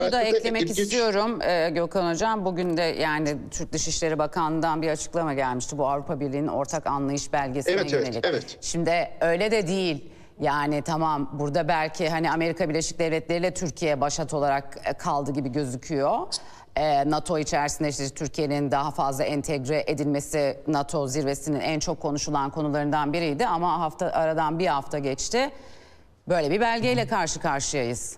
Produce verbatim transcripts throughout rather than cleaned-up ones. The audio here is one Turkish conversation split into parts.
da eklemek ilginç. istiyorum e, Gökhan Hocam. Bugün de yani Türk Dışişleri Bakanlığı'ndan bir açıklama gelmişti. Bu Avrupa Birliği'nin ortak anlayış belgesine Evet, evet, yönelik. evet. Şimdi öyle de değil. Yani tamam, burada belki hani Amerika Birleşik Devletleri ile Türkiye başat olarak e, kaldı gibi gözüküyor. E, NATO içerisinde işte Türkiye'nin daha fazla entegre edilmesi NATO zirvesinin en çok konuşulan konularından biriydi. Ama hafta aradan bir hafta geçti. Böyle bir belgeyle karşı karşıyayız.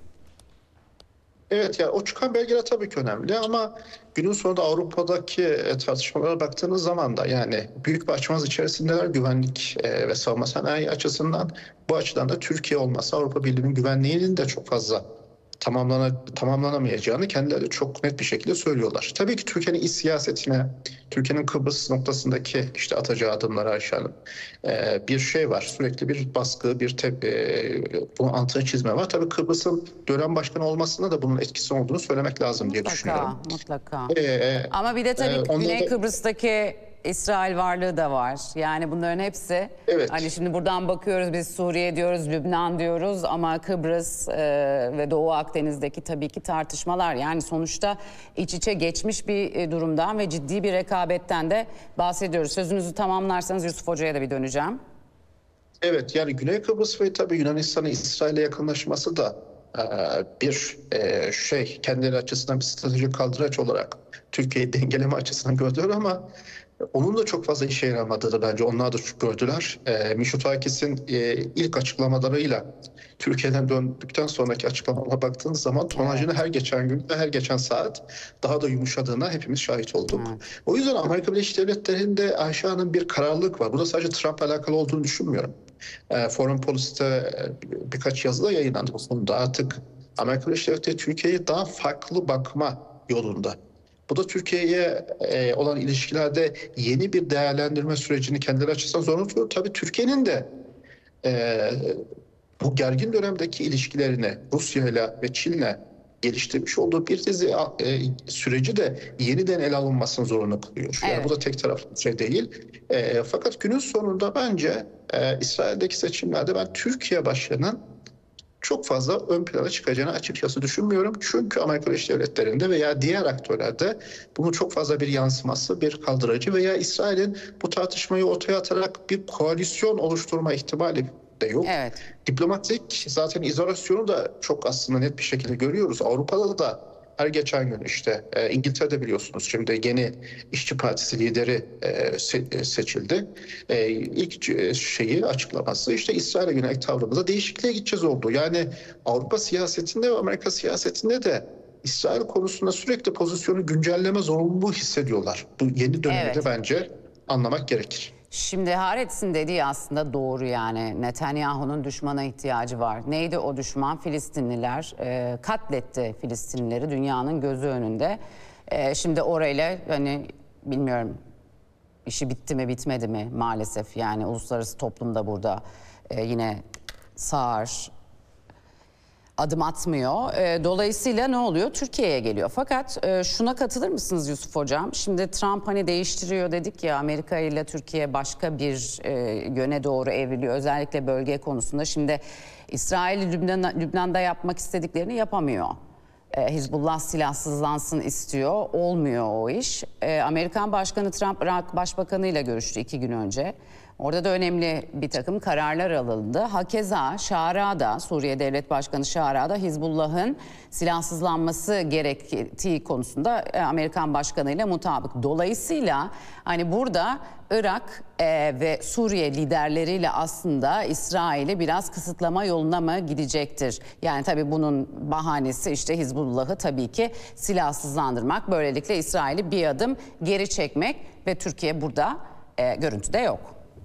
Evet, yani o çıkan belgeler tabii ki önemli ama günün sonunda Avrupa'daki e, tartışmalara baktığınız zaman da yani büyük bir açmaz içerisindeler güvenlik e, ve savunma sanayi açısından. Bu açıdan da Türkiye olmasa Avrupa Birliği'nin güvenliğinin de çok fazla tamamlana, tamamlanamayacağını kendileri çok net bir şekilde söylüyorlar. Tabii ki Türkiye'nin iç siyasetine, Türkiye'nin Kıbrıs noktasındaki işte atacağı adımlara aşan e, bir şey var. Sürekli bir baskı, bir te, e, bunun altını çizme var. Tabii Kıbrıs'ın dönem başkanı olmasında da bunun etkisi olduğunu söylemek lazım diye Mutlaka, düşünüyorum. mutlaka. Ee, Ama bir de tabii e, ondan Güney da- Kıbrıs'taki İsrail varlığı da var. Yani bunların hepsi, Evet. hani şimdi buradan bakıyoruz, biz Suriye diyoruz, Lübnan diyoruz ama Kıbrıs e, ve Doğu Akdeniz'deki tabii ki tartışmalar, yani sonuçta iç içe geçmiş bir e, durumdan ve ciddi bir rekabetten de bahsediyoruz. Sözünüzü tamamlarsanız Yusuf Hoca'ya da bir döneceğim. Evet, yani Güney Kıbrıs ve tabii Yunanistan'ın İsrail'e yakınlaşması da e, bir e, şey kendileri açısından bir stratejik kaldıraç olarak Türkiye'yi dengeleme açısından gördüler ama onun da çok fazla işe yaramadığını bence onlar da gördüler. E, Mitsotakis'in e, ilk açıklamalarıyla Türkiye'den döndükten sonraki açıklamalara baktığınız zaman tonajını Evet. her geçen gün ve her geçen saat daha da yumuşadığına hepimiz şahit olduk. Evet. O yüzden Amerika Birleşik Devletleri'nde Ayşe Hanım bir kararlılık var. Bu da sadece Trump'la alakalı olduğunu düşünmüyorum. E, Foreign Policy'te e, birkaç yazıda yayınlandı bu konuda. Artık Amerika Birleşik Devletleri Türkiye'ye daha farklı bakma yolunda. Bu da Türkiye'ye e, olan ilişkilerde yeni bir değerlendirme sürecini kendileri açısından zorunlu tutuyor. Tabii Türkiye'nin de e, bu gergin dönemdeki ilişkilerini Rusya ile ve Çin'le geliştirmiş olduğu bir dizi e, süreci de yeniden ele alınmasını zorunlu kılıyor. Yani Evet. bu da tek taraflı bir şey değil. E, fakat günün sonunda bence e, İsrail'deki seçimlerde ben Türkiye başkanının çok fazla ön plana çıkacağını açıkçası düşünmüyorum. Çünkü Amerika Birleşik Devletleri'nde veya diğer aktörlerde bunun çok fazla bir yansıması, bir kaldırıcı veya İsrail'in bu tartışmayı ortaya atarak bir koalisyon oluşturma ihtimali de yok. Evet. Diplomatik zaten izolasyonu da çok aslında net bir şekilde görüyoruz. Avrupa'da da her geçen gün işte e, İngiltere'de biliyorsunuz şimdi yeni İşçi Partisi lideri e, se- e, seçildi. E, ilk e, şeyi açıklaması işte İsrail'e yönelik tavrımızda değişikliğe gideceğiz oldu. Yani Avrupa siyasetinde ve Amerika siyasetinde de İsrail konusunda sürekli pozisyonu güncelleme zorunluluğu hissediyorlar. Bu yeni dönemi Evet. de bence anlamak gerekir. Şimdi Haaretz'in dediği aslında doğru, yani Netanyahu'nun düşmana ihtiyacı var. Neydi o düşman? Filistinliler e, katletti Filistinlileri dünyanın gözü önünde. E, şimdi orayla hani bilmiyorum, işi bitti mi bitmedi mi maalesef, yani uluslararası toplumda burada e, yine sağır adım atmıyor. E, dolayısıyla ne oluyor? Türkiye'ye geliyor. Fakat e, şuna katılır mısınız Yusuf Hocam? Şimdi Trump hani değiştiriyor dedik ya, Amerika ile Türkiye başka bir e, yöne doğru evriliyor. Özellikle bölge konusunda. Şimdi İsrail Lübnan, Lübnan'da yapmak istediklerini yapamıyor. E, Hizbullah silahsızlansın istiyor. Olmuyor o iş. E, Amerikan Başkanı Trump Irak Başbakanı ile görüştü iki gün önce. Orada da önemli bir takım kararlar alındı. Hakeza Şara'da, Suriye Devlet Başkanı Şara'da Hizbullah'ın silahsızlanması gerektiği konusunda e, Amerikan Başkanı ile mutabık. Dolayısıyla hani burada Irak e, ve Suriye liderleriyle aslında İsrail'i biraz kısıtlama yoluna mı gidecektir? Yani tabii bunun bahanesi işte Hizbullah'ı tabii ki silahsızlandırmak. Böylelikle İsrail'i bir adım geri çekmek ve Türkiye burada e, görüntüde yok.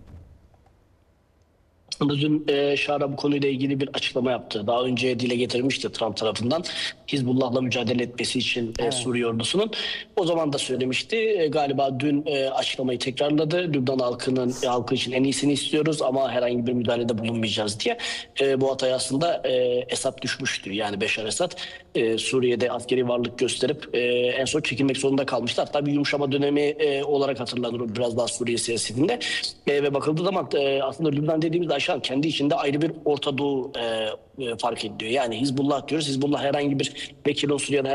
Dün e, Şara bu konuyla ilgili bir açıklama yaptı. Daha önce dile getirmişti Trump tarafından Hizbullah'la mücadele etmesi için e, Evet. Suriye ordusunun. O zaman da söylemişti. E, galiba dün e, açıklamayı tekrarladı. Lübnan halkının e, halkı için en iyisini istiyoruz ama herhangi bir müdahalede bulunmayacağız diye. E, bu hataya aslında e, Esad düşmüştü. Yani Beşar Esad e, Suriye'de askeri varlık gösterip e, en son çekilmek zorunda kalmıştı. Hatta bir yumuşama dönemi e, olarak hatırlanır biraz daha Suriye siyasetinde. E, ve bakıldığı zaman e, aslında Lübnan dediğimiz aşağı kendi içinde ayrı bir Orta Doğu e, e, fark ediliyor. Yani Hizbullah diyoruz. Hizbullah herhangi bir vekil unsuru ya da